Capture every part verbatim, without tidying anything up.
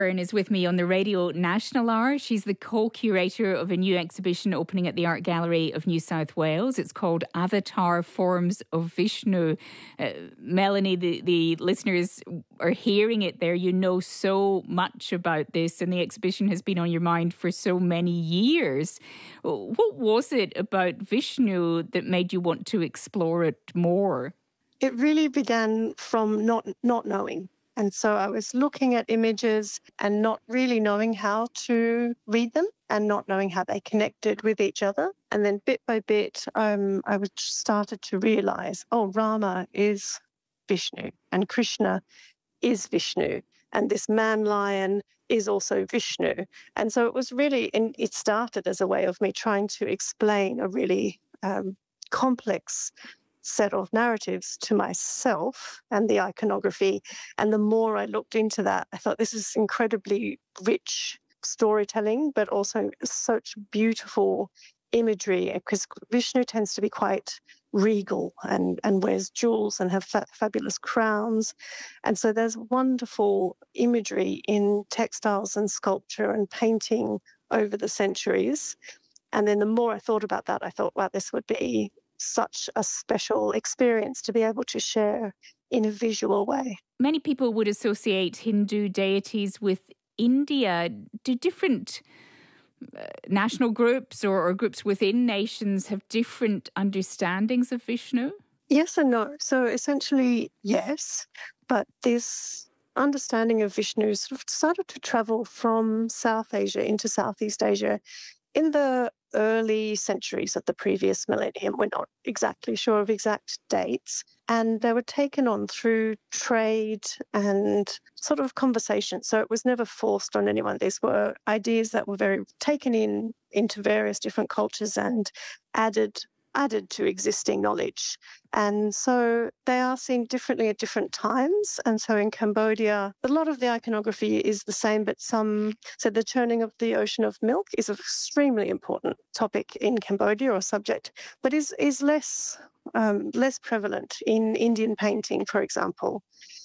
Eastburn is with me on the Radio National Hour. She's the co-curator of a new exhibition opening at the Art Gallery of New South Wales. It's called Avatar Forms of Vishnu. Uh, Melanie, the, the listeners are hearing it there. You know so much about this, and the exhibition has been on your mind for so many years. What was it about Vishnu that made you want to explore it more? It really began from not not knowing. And so I was looking at images and not really knowing how to read them and not knowing how they connected with each other. And then bit by bit, um, I was started to realize, oh, Rama is Vishnu and Krishna is Vishnu. And this man-lion is also Vishnu. And so it was really, and it started as a way of me trying to explain a really um, complex set of narratives to myself and the iconography. And the more I looked into that, I thought this is incredibly rich storytelling, but also such beautiful imagery, because Vishnu tends to be quite regal and, and wears jewels and have fa- fabulous crowns. And so there's wonderful imagery in textiles and sculpture and painting over the centuries. And then the more I thought about that, I thought, wow, this would be such a special experience to be able to share in a visual way. Many people would associate Hindu deities with India. Do different uh, national groups or, or groups within nations have different understandings of Vishnu? Yes and no. So essentially, yes, but this understanding of Vishnu sort of started to travel from South Asia into Southeast Asia in the early centuries of the previous millennium. We're not exactly sure of exact dates. And they were taken on through trade and sort of conversation. So it was never forced on anyone. These were ideas that were very taken in into various different cultures and added added to existing knowledge. And so they are seen differently at different times. And so in Cambodia, a lot of the iconography is the same, but some, so the churning of the ocean of milk is an extremely important topic in Cambodia or subject, but is, is less, um, less prevalent in Indian painting, for example.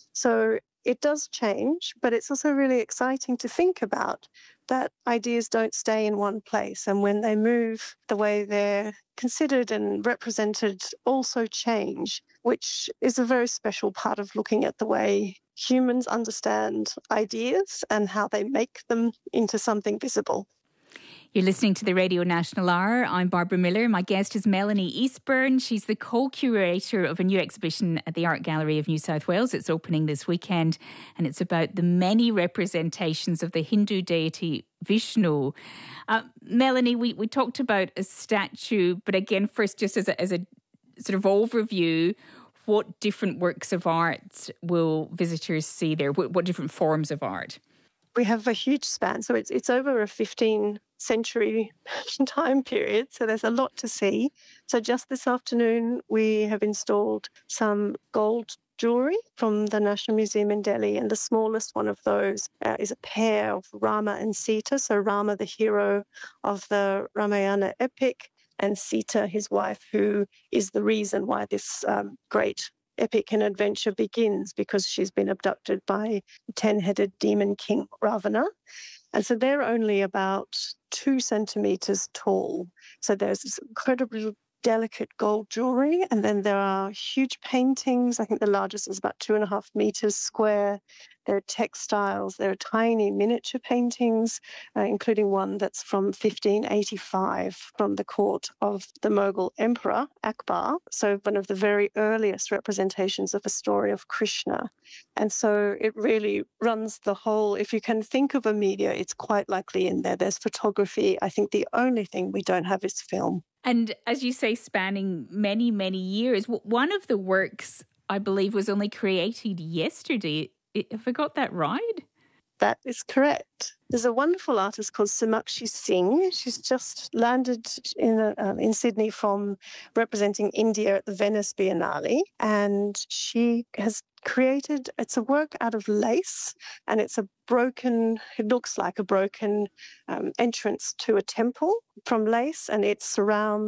So it does change, but it's also really exciting to think about that ideas don't stay in one place. And when they move, the way they're considered and represented also change, which is a very special part of looking at the way humans understand ideas and how they make them into something visible. You're listening to the Radio National Hour. I'm Barbara Miller. My guest is Melanie Eastburn. She's the co-curator of a new exhibition at the Art Gallery of New South Wales. It's opening this weekend, and it's about the many representations of the Hindu deity Vishnu. Uh, Melanie, we, we talked about a statue, but again, first, just as a, as a sort of overview, what different works of art will visitors see there? What, what different forms of art? We have a huge span, so it's it's over a fifteen century time period, so there's a lot to see. So just this afternoon, we have installed some gold jewellery from the National Museum in Delhi, and the smallest one of those uh, is a pair of Rama and Sita. So Rama, the hero of the Ramayana epic, and Sita, his wife, who is the reason why this um, great epic and adventure begins, because she's been abducted by ten-headed demon king Ravana. And so they're only about two centimetres tall. So there's this incredibly delicate gold jewellery, and then there are huge paintings. I think the largest is about two and a half metres square. There are textiles, there are tiny miniature paintings, uh, including one that's from fifteen eighty-five from the court of the Mughal Emperor Akbar. So one of the very earliest representations of a story of Krishna. And so it really runs the whole, if you can think of a media, it's quite likely in there. There's photography. I think the only thing we don't have is film. And as you say, spanning many, many years, one of the works, I believe, was only created yesterday. Have I got that right? That is correct. There's a wonderful artist called Samakshi Singh. She's just landed in a, um, in Sydney from representing India at the Venice Biennale, and she has created, it's a work out of lace, and it's a broken, it looks like a broken um, entrance to a temple from lace, and it surrounds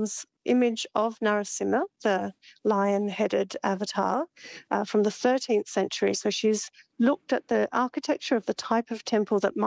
image of Narasimha, the lion-headed avatar, uh, from the thirteenth century. So she's looked at the architecture of the type of temple that